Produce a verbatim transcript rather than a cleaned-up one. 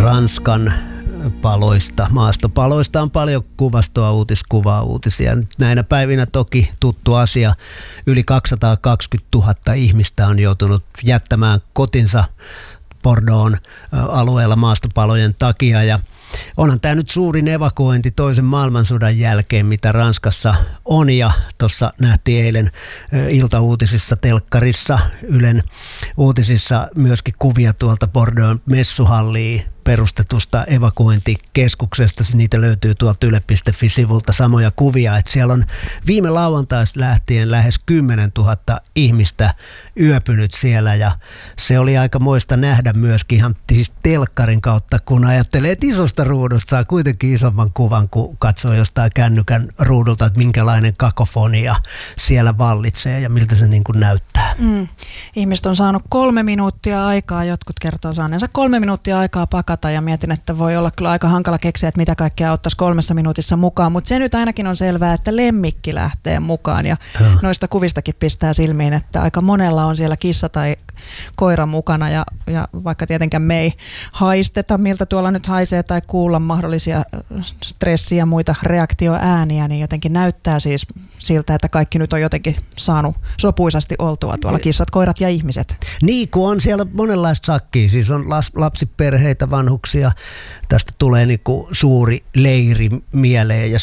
Ranskan paloista, maastopaloista on paljon kuvastoa, uutiskuvaa, uutisia. Näinä päivinä toki tuttu asia. Yli kaksisataakaksikymmentätuhatta ihmistä on joutunut jättämään kotinsa Bordeauxn alueella maastopalojen takia. Ja onhan tämä nyt suurin evakuointi toisen maailmansodan jälkeen, mitä Ranskassa on. Ja tuossa nähtiin eilen iltauutisissa, telkkarissa, Ylen uutisissa myöskin kuvia tuolta Bordeauxn messuhalliin perustetusta evakuointikeskuksesta. Niitä löytyy tuolta yle piste fi-sivulta samoja kuvia, että siellä on viime lauantaista lähtien lähes kymmenentuhatta ihmistä yöpynyt siellä, ja se oli aika moista nähdä myöskin ihan siis telkkarin kautta, kun ajattelee, että isosta ruudusta saa kuitenkin isomman kuvan, kun katsoo jostain kännykän ruudulta, että minkälainen kakofonia siellä vallitsee ja miltä se niin kuin näyttää. Mm. Ihmiset on saanut kolme minuuttia aikaa, jotkut kertoo saaneensa kolme minuuttia aikaa pakata, ja mietin, että voi olla kyllä aika hankala keksiä, että mitä kaikkea ottaisi kolmessa minuutissa mukaan, mutta se nyt ainakin on selvää, että lemmikki lähtee mukaan, ja hmm. noista kuvistakin pistää silmiin, että aika monella on siellä kissa tai koira mukana, ja, ja vaikka tietenkään me ei haisteta, miltä tuolla nyt haisee, tai kuulla mahdollisia stressiä ja muita reaktioääniä, niin jotenkin näyttää siis siltä, että kaikki nyt on jotenkin saanut sopuisasti oltua tuolla kissat, koirat ja ihmiset. Niin, kun on siellä monenlaista sakkia, siis on lapsiperheitä, vanhuksia, tästä tulee niinku suuri leiri mieleen, ja